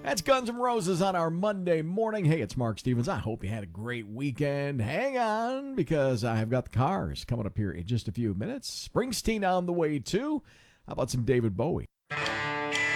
That's Guns N' Roses on our Monday morning. Hey, it's Mark Stevens. I hope you had a great weekend. Hang on, because I've got the Cars coming up here in just a few minutes. Springsteen on the way, too. How about some David Bowie?